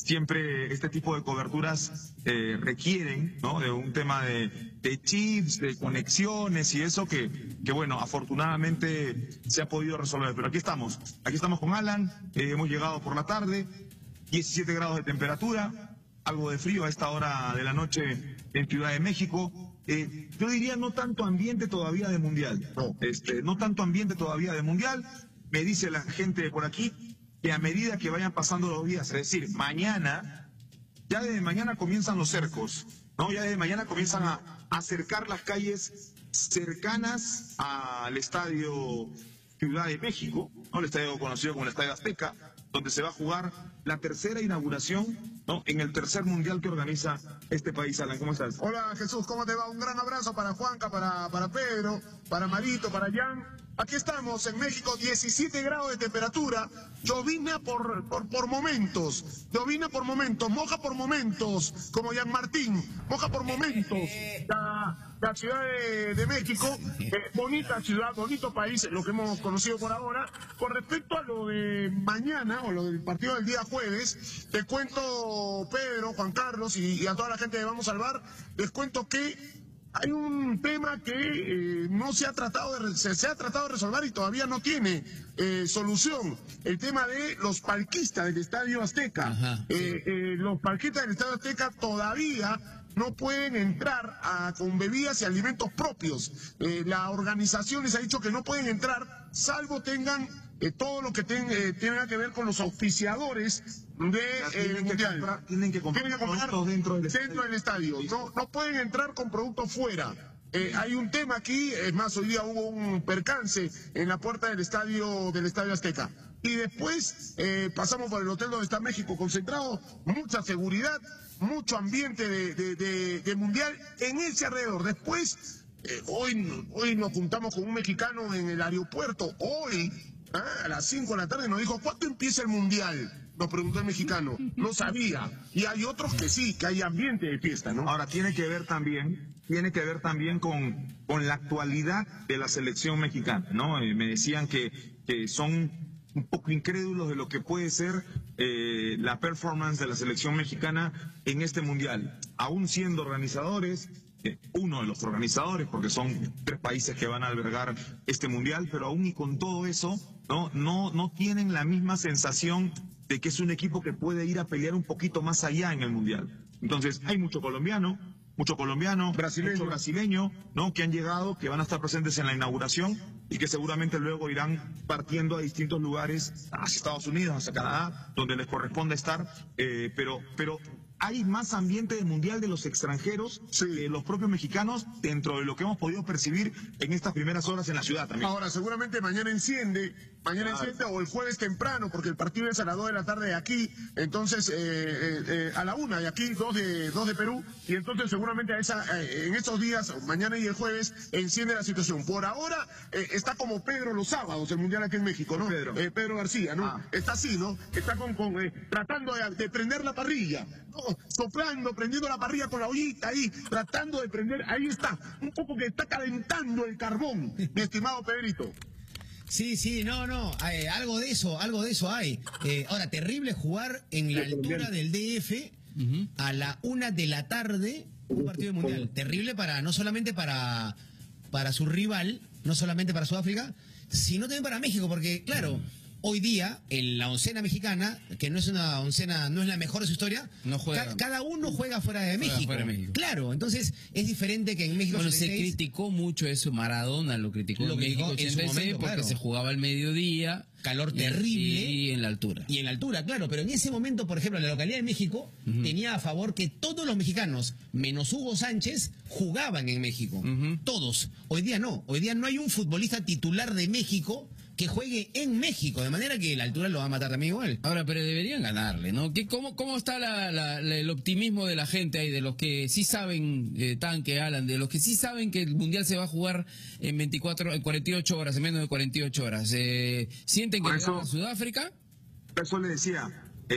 siempre este tipo de coberturas requieren, ¿no?, de un tema de chips, de conexiones y eso que bueno, afortunadamente se ha podido resolver. Pero aquí estamos con Alan, hemos llegado por la tarde, 17 grados de temperatura, algo de frío a esta hora de la noche en Ciudad de México. Yo diría no tanto ambiente todavía de mundial, no tanto ambiente todavía de mundial. Me dice la gente por aquí que a medida que vayan pasando los días, es decir, mañana, ya desde mañana comienzan los cercos, ¿no? Ya desde mañana comienzan a acercar las calles cercanas al Estadio Ciudad de México, ¿no?, el estadio conocido como el Estadio Azteca, donde se va a jugar la tercera inauguración, ¿no?, en el tercer mundial que organiza este país. Alan, ¿cómo estás? Hola Jesús, ¿cómo te va? Un gran abrazo para Juanca, para Pedro, para Marito, para Jan. Aquí estamos en México, 17 grados de temperatura, llovina por momentos, moja por momentos, como Jan Martín, moja por momentos la Ciudad de México, bonita ciudad, bonito país, lo que hemos conocido por ahora. Con respecto a lo de mañana, o lo del partido del día jueves, te cuento, Pedro, Juan Carlos y a toda la gente de Vamos al Bar, les cuento que hay un tema que no se ha tratado se ha tratado de resolver y todavía no tiene solución. El tema de los palquistas del Estadio Azteca. Ajá, sí. Los palquistas del Estadio Azteca todavía no pueden entrar con bebidas y alimentos propios. La organización les ha dicho que no pueden entrar salvo tengan todo lo que tenga que ver con los auspiciadores del mundial. Tienen que comprar productos dentro del estadio. No pueden entrar con productos fuera. Hay un tema aquí, es más, hoy día hubo un percance en la puerta del estadio Azteca. Y después pasamos por el hotel donde está México concentrado, mucha seguridad, mucho ambiente de mundial en ese alrededor. Después, hoy nos juntamos con un mexicano en el aeropuerto, hoy, a las 5 de la tarde, nos dijo, ¿cuándo empieza el mundial? Nos preguntó el mexicano, no sabía. Y hay otros que sí, que hay ambiente de fiesta, ¿no? Ahora, tiene que ver también con la actualidad de la selección mexicana, ¿no? Me decían que son un poco incrédulos de lo que puede ser la performance de la selección mexicana en este mundial. Aún siendo organizadores, uno de los organizadores, porque son 3 países que van a albergar este mundial, pero aún y con todo eso, no tienen la misma sensación de que es un equipo que puede ir a pelear un poquito más allá en el mundial. Entonces, hay mucho colombiano, mucho brasileño, ¿no?, que han llegado, que van a estar presentes en la inauguración y que seguramente luego irán partiendo a distintos lugares, hacia Estados Unidos, hacia Canadá, donde les corresponde estar, pero hay más ambiente de mundial de los extranjeros que los propios mexicanos dentro de lo que hemos podido percibir en estas primeras horas en la ciudad también. Ahora, seguramente mañana enciende o el jueves temprano, porque el partido es a las 2 de la tarde de aquí, entonces a la 1 de aquí, 2 de Perú, y entonces seguramente en estos días, mañana y el jueves, enciende la situación. Por ahora está como Pedro los sábados, el mundial aquí en México, ¿no? Pedro García, ¿no? Está así, ¿no? Está tratando de prender la parrilla, ¿no? Soplando, prendiendo la parrilla con la ollita ahí, tratando de prender, ahí está, un poco que está calentando el carbón, mi estimado Pedrito. Sí, no, algo de eso hay. Ahora, terrible jugar en la altura del DF a la 1 de la tarde un partido de mundial. Terrible no solamente para su rival, no solamente para Sudáfrica, sino también para México, porque claro, hoy día, en la oncena mexicana, que no es una oncena, no es la mejor de su historia, no juega. Cada uno juega fuera de México. Claro, entonces es diferente que en México. Bueno, se criticó mucho eso, Maradona lo criticó en México en su momento, porque se jugaba al mediodía. Calor terrible. Y en la altura. Y en la altura, claro, pero en ese momento, por ejemplo, la localidad de México tenía a favor que todos los mexicanos, menos Hugo Sánchez, jugaban en México. Todos. Hoy día no hay un futbolista titular de México que juegue en México, de manera que la altura lo va a matar también igual. Ahora, pero deberían ganarle, ¿no? ¿Cómo está el optimismo de la gente ahí, de los que sí saben, Tanque, Alan, de los que sí saben que el Mundial se va a jugar en 48 horas, en menos de 48 horas? ¿Sienten que gana Sudáfrica? Eso le decía,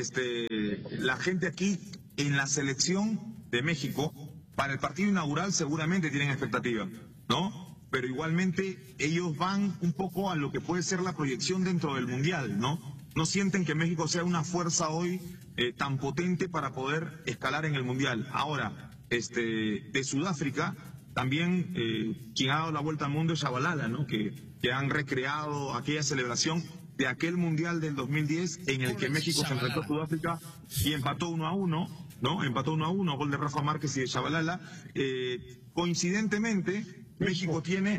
la gente aquí en la selección de México, para el partido inaugural seguramente tienen expectativa, ¿no? Pero igualmente ellos van un poco a lo que puede ser la proyección dentro del Mundial, ¿no? no sienten que México sea una fuerza hoy tan potente para poder escalar en el Mundial. Ahora, de Sudáfrica, también quien ha dado la vuelta al mundo es Shabalala, ¿no? Que han recreado aquella celebración de aquel Mundial del 2010 en el que México se enfrentó a Sudáfrica y empató 1-1, ¿no? Empató 1-1, gol de Rafa Márquez y de Shabalala. Coincidentemente, México tiene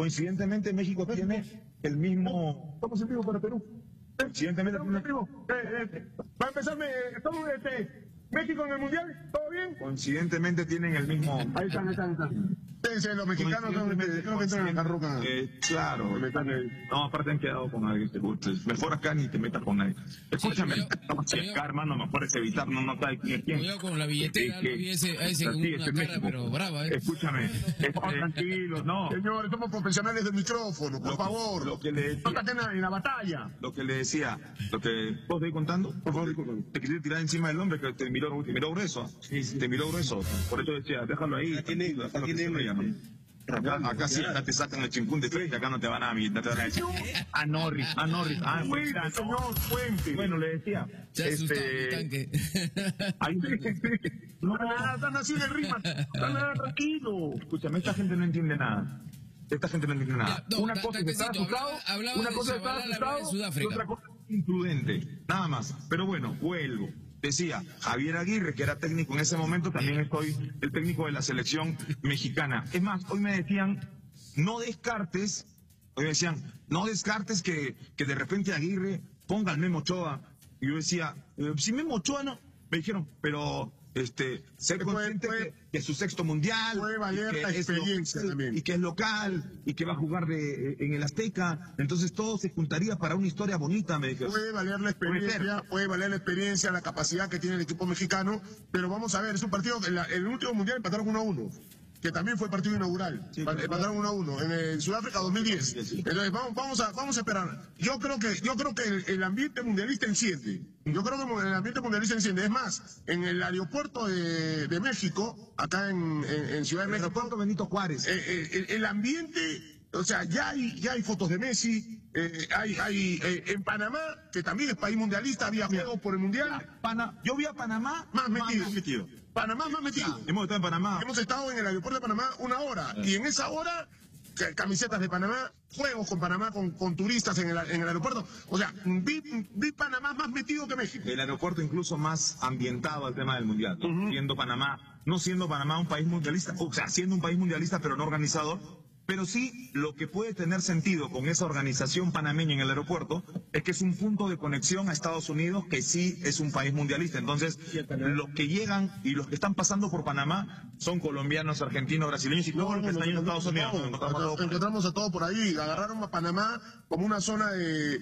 el mismo... Estamos en vivo para Perú. Coincidentemente... Va a empezar, estamos México en el Mundial, ¿todo bien? Coincidentemente tienen el mismo... Ahí están. Fíjense, los mexicanos creo que entran en la roca. Claro. No, aparte han quedado con alguien. Mejor acá ni te metas con nadie. Escúchame, estamos acá, hermano, mejor es evitar, no sabes quién es quién. Cuidado con la billetera, no vi ese con una cara, pero brava, Escúchame, tranquilos, no. Señores, somos profesionales del micrófono, por favor. Lo que le decía. No estén en la batalla. Lo que le decía, ¿puedo seguir contando? Por favor, te quería tirar encima del hombre que te miró grueso. Te miró grueso. Por eso decía, déjalo ahí. Acá sí, acá te sacan el chimpún de frente, acá no te van a decir. A Norris. Señor, fuente. Bueno, le decía. No, están así de rima. Están tranquilo. Escúchame, esta gente no entiende nada. Una cosa es estar asustado, y otra cosa es imprudente. Nada más. Pero bueno, vuelvo. Decía, Javier Aguirre, que era técnico en ese momento, también estoy el técnico de la selección mexicana. Es más, hoy me decían, no descartes que de repente Aguirre ponga al Memo Ochoa. Y yo decía, si Memo Ochoa no, me dijeron, pero ser consciente que es su sexto mundial, puede valer la experiencia también, y que es local, y que va a jugar en el Azteca, entonces todo se juntaría para una historia bonita, me dijeron. Puede valer la experiencia, la capacidad que tiene el equipo mexicano, pero vamos a ver, es un partido, el último mundial empataron 1-1. Que también fue el partido inaugural, empataron 1-1 en el Sudáfrica 2010. Entonces vamos a esperar. Yo creo que el ambiente mundialista enciende. Es más, en el aeropuerto de México, acá en Ciudad de México, aeropuerto Benito Juárez, el ambiente, o sea, ya hay fotos de Messi. En Panamá, que también es país mundialista, había juegos por el mundial. Yo vi a Panamá más metido. Panamá más metido. Hemos estado en Panamá. Hemos estado en el aeropuerto de Panamá 1 hora. Y en esa hora, camisetas de Panamá, juegos con Panamá, con turistas en el aeropuerto. O sea, vi Panamá más metido que México. El aeropuerto incluso más ambientado al tema del mundial. ¿No? No siendo Panamá un país mundialista, o sea, siendo un país mundialista pero no organizador. Pero sí, lo que puede tener sentido con esa organización panameña en el aeropuerto es que es un punto de conexión a Estados Unidos, que sí es un país mundialista. Entonces, los que llegan y los que están pasando por Panamá son colombianos, argentinos, brasileños y todos los que están en Estados Unidos. Encontramos a todos por ahí. Agarraron a Panamá como una zona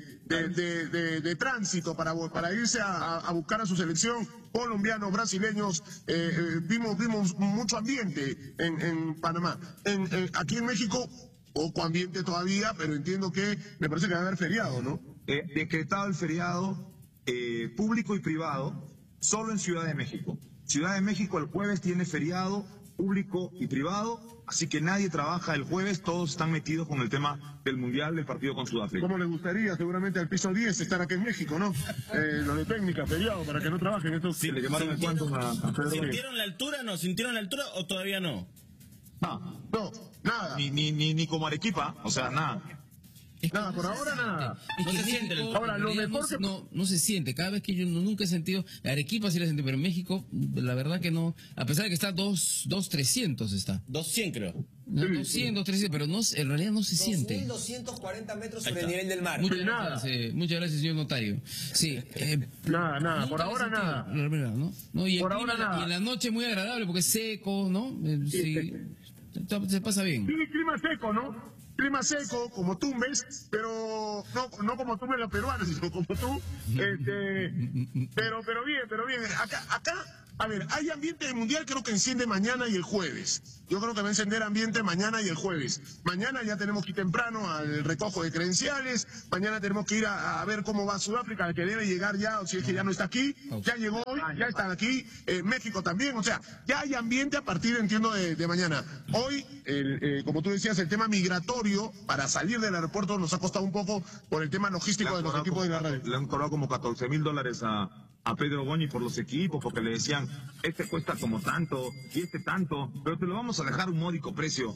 de tránsito para irse a buscar a su selección. Colombianos, brasileños, vimos mucho ambiente en Panamá. Aquí en México, poco ambiente todavía, pero entiendo que me parece que va a haber feriado, ¿no? Decretado el feriado público y privado solo en Ciudad de México. Ciudad de México el jueves tiene feriado público y privado, así que nadie trabaja el jueves, todos están metidos con el tema del Mundial, del partido con Sudáfrica. ¿Cómo les gustaría seguramente al piso 10 estar aquí en México, no? Los de técnica, feriado, para que no trabajen. Estos sí, le llamaron el cuento a Pedro. ¿Sintieron la altura o todavía no? No, nada. Ni como Arequipa, o sea, nada. Nada, por ahora nada. No se siente. Ahora, lo mejor que... No se siente. Cada vez que yo nunca he sentido... Arequipa sí la sentí, pero en México, la verdad que no. A pesar de que está 2,300 está. 200 creo. 200, 300, pero no, en realidad no se siente. 2.240 metros sobre el nivel del mar. Muchas gracias, señor notario. Sí. Nada. Por ahora nada. ¿no? Y por ahora nada. Y en la noche muy agradable porque es seco, ¿no? Sí. Se pasa bien. Sí, clima seco, ¿no? Clima seco, como Tumbes, pero no como Tumbes la peruana, sino como tú. Pero bien. Acá A ver, hay ambiente de mundial, creo que enciende mañana y el jueves. Yo creo que va a encender ambiente mañana y el jueves. Mañana ya tenemos que ir temprano al recojo de credenciales. Mañana tenemos que ir a ver cómo va Sudáfrica, que debe llegar ya, o si es que ya no está aquí. Ya llegó hoy, ya están aquí. México también, o sea, ya hay ambiente a partir, entiendo, de mañana. Hoy, como tú decías, el tema migratorio para salir del aeropuerto nos ha costado un poco por el tema logístico de los equipos de la red. Le han cobrado como $14,000 a Pedro Goñi por los equipos, porque le decían, este cuesta como tanto, y este tanto, pero te lo vamos a dejar un módico precio.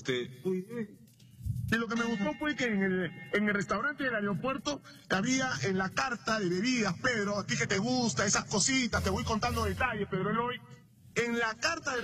Y lo que me gustó fue que en el restaurante del aeropuerto había en la carta de bebidas, Pedro, a ti que te gusta, esas cositas, te voy contando detalles, Pedro Eloy. En la carta de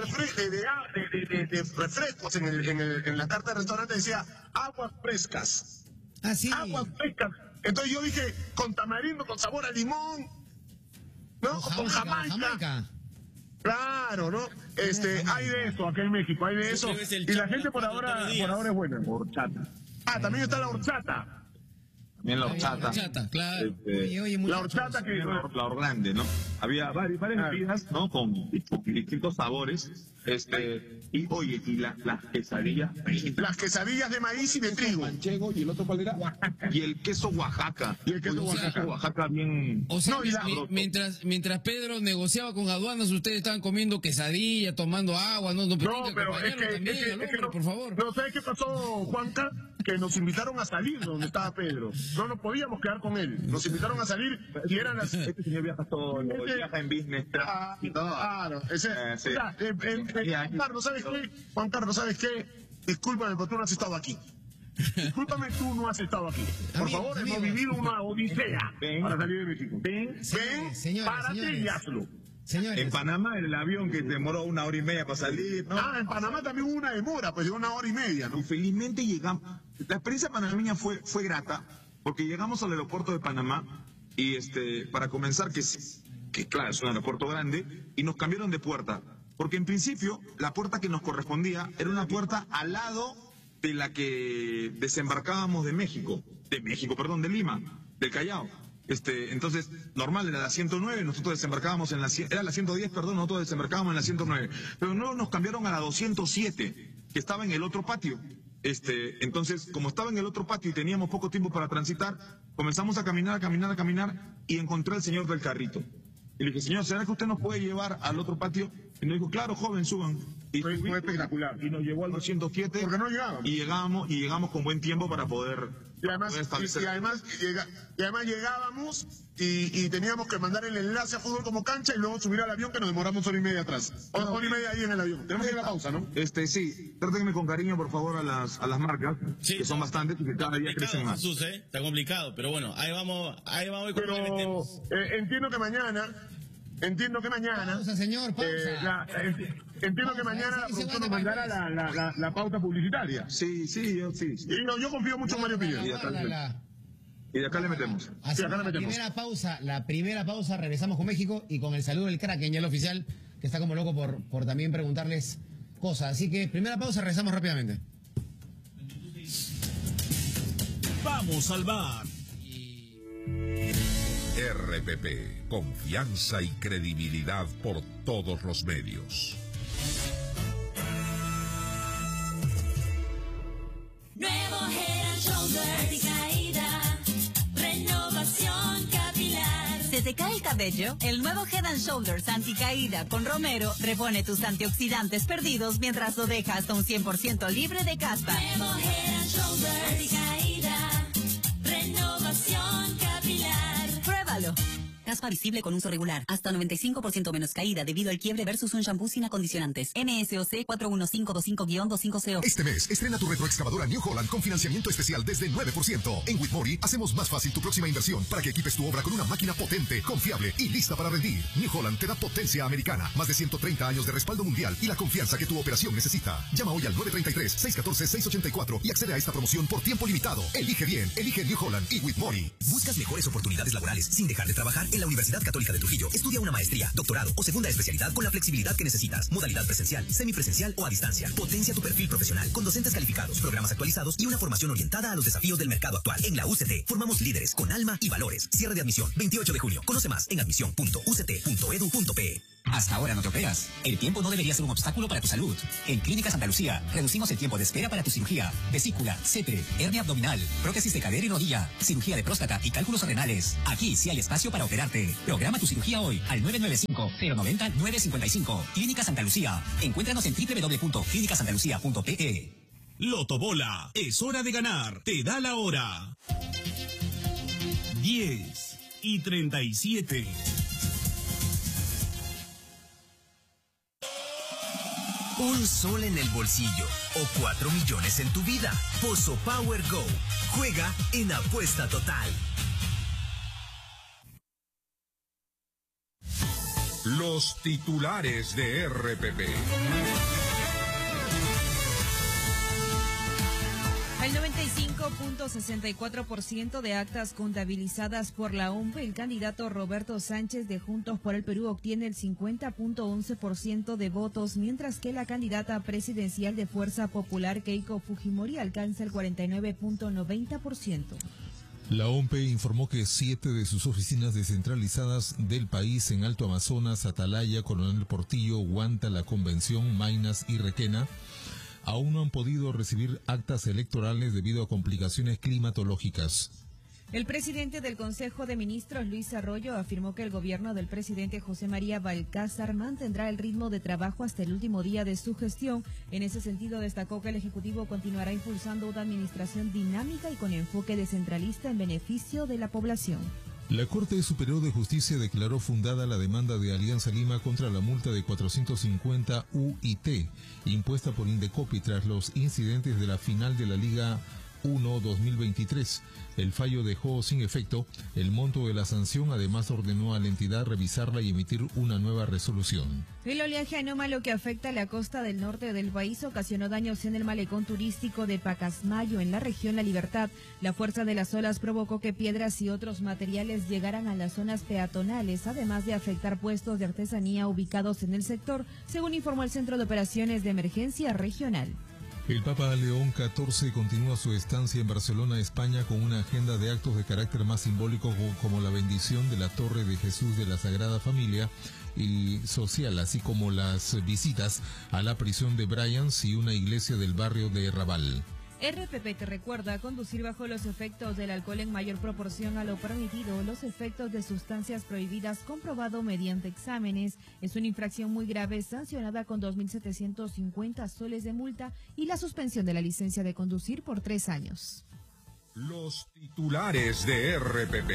refrescos, en la carta del restaurante decía aguas frescas. Ah, sí. Aguas frescas. Entonces yo dije, con tamarindo, con sabor a limón, ¿no? O con Jamaica. Claro, ¿no? Hay de eso acá en México, hay de eso. Y la gente por ahora es buena. Horchata. También está la horchata. También la horchata. Horchata, claro. La horchata que... La grande, ¿no? Había varias bebidas, ¿no? Con distintos sabores. Y oye, y las quesadillas. Las quesadillas de maíz y de trigo. Manchego, y el otro cuál era? Y el queso Oaxaca. Y el queso Oaxaca. Oaxaca bien... O sea, No, mientras Pedro negociaba con aduanas, ustedes estaban comiendo quesadilla, tomando agua, no pero es que no, por favor. No, ¿sabes qué pasó, Juanca? Que nos invitaron a salir donde estaba Pedro. No nos podíamos quedar con él. Nos invitaron a salir y eran las... Este señor viaja todo, viaja en business y todo. Claro. Sí. Juan Carlos, ¿sabes qué? Juan Carlos, ¿sabes qué? Discúlpame, pero tú no has estado aquí. Discúlpame, tú no has estado aquí. Por favor, hemos vivido una odisea para salir de México. Ven, párate y hazlo. Señores. En Panamá, el avión que demoró 1 hora y media para salir, ¿no? En Panamá también hubo una demora, pues de 1 hora y media, ¿no? Y felizmente llegamos. La experiencia panameña fue grata, porque llegamos al aeropuerto de Panamá y para comenzar, que claro, es un aeropuerto grande, y nos cambiaron de puerta. Porque en principio, la puerta que nos correspondía era una puerta al lado de la que desembarcábamos de Lima, del Callao. Entonces, normal, era la 109, nosotros desembarcábamos era la 110, nosotros desembarcábamos en la 109. Pero no, nos cambiaron a la 207, que estaba en el otro patio. Entonces, como estaba en el otro patio y teníamos poco tiempo para transitar, comenzamos a caminar, y encontré al señor del carrito. Y le dije, señor, ¿será que usted nos puede llevar al otro patio? Y nos dijo, claro, joven, suban. Y fue espectacular. Y nos llevó al 207. Porque no llegábamos. Y llegamos con buen tiempo para poder... Y además llegábamos y teníamos que mandar el enlace a Fútbol Como Cancha y luego subir al avión, que nos demoramos 1 hora y media atrás. 1 hora y media ahí en el avión. Tenemos que ir a la pausa, ¿no? Sí, trátenme con cariño, por favor, a las marcas, que son bastantes y que cada día crecen más. Jesús, está complicado, pero bueno, ahí vamos y pero entiendo que mañana... Pausa, señor, pausa. Entiendo que mañana la producción nos mandará la pauta publicitaria. Sí. Y yo confío mucho en Mario Pineda. Y de acá le metemos. Así la primera pausa, regresamos con México y con el saludo del Kraken, ya el oficial, que está como loco por también preguntarles cosas. Así que primera pausa, regresamos rápidamente. Vamos al bar. RPP, confianza y credibilidad por todos los medios. Nuevo Head and Shoulders, caída, renovación capilar. ¿Se te cae el cabello? El nuevo Head and Shoulders anticaída con Romero repone tus antioxidantes perdidos mientras lo deja hasta un 100% libre de caspa. Nuevo Head and Shoulders, anticaída, renovación capilar. Pruébalo. Caspa visible con uso regular. Hasta 95% menos caída debido al quiebre versus un shampoo sin acondicionantes. NSOC 41525-250. Este mes, estrena tu retroexcavadora New Holland con financiamiento especial desde 9%. En Whitmore hacemos más fácil tu próxima inversión para que equipes tu obra con una máquina potente, confiable y lista para rendir. New Holland te da potencia americana, más de 130 años de respaldo mundial y la confianza que tu operación necesita. Llama hoy al 933-614-684 y accede a esta promoción por tiempo limitado. Elige bien, elige New Holland y Whitmore. ¿Buscas mejores oportunidades laborales sin dejar de trabajar? En la Universidad Católica de Trujillo, estudia una maestría, doctorado o segunda especialidad con la flexibilidad que necesitas. Modalidad presencial, semipresencial o a distancia. Potencia tu perfil profesional con docentes calificados, programas actualizados y una formación orientada a los desafíos del mercado actual. En la UCT, formamos líderes con alma y valores. Cierre de admisión, 28 de junio. Conoce más en admisión.uct.edu.pe. Hasta ahora no te operas. El tiempo no debería ser un obstáculo para tu salud. En Clínica Santa Lucía reducimos el tiempo de espera para tu cirugía, vesícula, cetre, hernia abdominal, prótesis de cadera y rodilla, cirugía de próstata y cálculos renales. Aquí sí hay espacio para operarte. Programa tu cirugía hoy al 995-090-955. Clínica Santa Lucía. Encuéntranos en www.clinicasantalucia.pe. Lotobola, es hora de ganar. Te da la hora. 10:37. Un sol en el bolsillo o 4 millones en tu vida. Pozo Power Go. Juega en apuesta total. Los titulares de RPP. El 95.64% de actas contabilizadas por la OMPE, el candidato Roberto Sánchez de Juntos por el Perú obtiene el 50.11% de votos, mientras que la candidata presidencial de Fuerza Popular Keiko Fujimori alcanza el 49.90%. La OMPE informó que 7 de sus oficinas descentralizadas del país en Alto Amazonas, Atalaya, Coronel Portillo, Huanta, La Convención, Maynas y Requena aún no han podido recibir actas electorales debido a complicaciones climatológicas. El presidente del Consejo de Ministros, Luis Arroyo, afirmó que el gobierno del presidente José María Balcázar mantendrá el ritmo de trabajo hasta el último día de su gestión. En ese sentido, destacó que el Ejecutivo continuará impulsando una administración dinámica y con enfoque descentralista en beneficio de la población. La Corte Superior de Justicia declaró fundada la demanda de Alianza Lima contra la multa de 450 UIT impuesta por Indecopi tras los incidentes de la final de la Liga 1 2023. El fallo dejó sin efecto el monto de la sanción, además ordenó a la entidad revisarla y emitir una nueva resolución. El oleaje anómalo que afecta a la costa del norte del país ocasionó daños en el malecón turístico de Pacasmayo, en la región La Libertad. La fuerza de las olas provocó que piedras y otros materiales llegaran a las zonas peatonales, además de afectar puestos de artesanía ubicados en el sector, según informó el Centro de Operaciones de Emergencia Regional. El Papa León XIV continúa su estancia en Barcelona, España, con una agenda de actos de carácter más simbólico como la bendición de la Torre de Jesús de la Sagrada Familia y social, así como las visitas a la prisión de Bryans y una iglesia del barrio de Raval. RPP te recuerda conducir bajo los efectos del alcohol en mayor proporción a lo permitido, los efectos de sustancias prohibidas comprobado mediante exámenes. Es una infracción muy grave, sancionada con 2.750 soles de multa y la suspensión de la licencia de conducir por 3 años. Los titulares de RPP.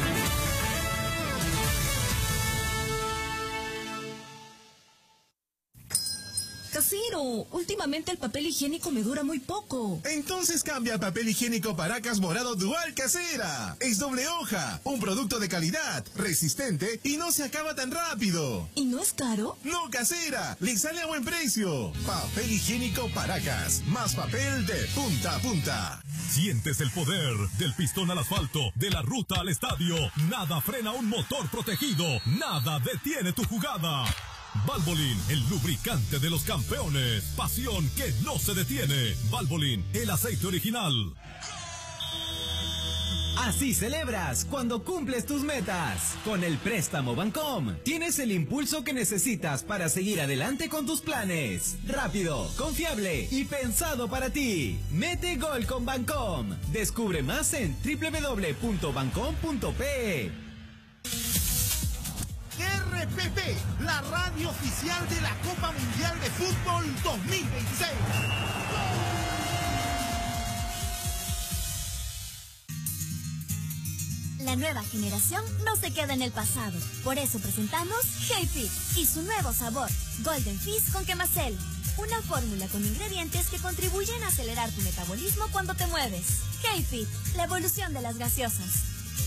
Casero, últimamente el papel higiénico me dura muy poco. Entonces cambia al papel higiénico Paracas Morado Dual Casera. Es doble hoja, un producto de calidad, resistente y no se acaba tan rápido. ¿Y no es caro? No, Casera, le sale a buen precio. Papel higiénico Paracas, más papel de punta a punta. Sientes el poder del pistón al asfalto, de la ruta al estadio. Nada frena un motor protegido, nada detiene tu jugada. Valvoline, el lubricante de los campeones. Pasión que no se detiene. Valvoline, el aceite original. Así celebras cuando cumples tus metas. Con el préstamo Bancom tienes el impulso que necesitas para seguir adelante con tus planes. Rápido, confiable y pensado para ti. Mete gol con Bancom. Descubre más en www.bancom.pe. RPP, la radio oficial de la Copa Mundial de Fútbol 2026. La nueva generación no se queda en el pasado. Por eso presentamos Hey-Fit y su nuevo sabor, Golden Fizz con Quemacel. Una fórmula con ingredientes que contribuyen a acelerar tu metabolismo cuando te mueves. Hey-Fit, la evolución de las gaseosas.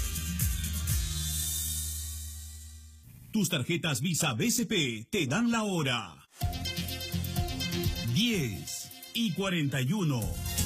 Tus tarjetas Visa BCP te dan la hora. 10:41.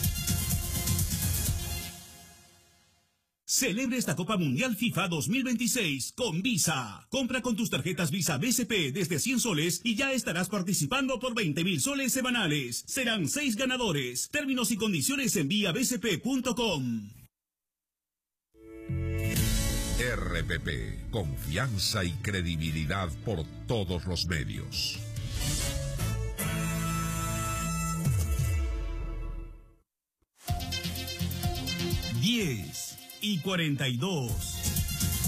Celebre esta Copa Mundial FIFA 2026 con Visa. Compra con tus tarjetas Visa BCP desde 100 soles y ya estarás participando por 20.000 soles semanales. Serán 6 ganadores. Términos y condiciones en viabcp.com. RPP, confianza y credibilidad por todos los medios. ...10:42...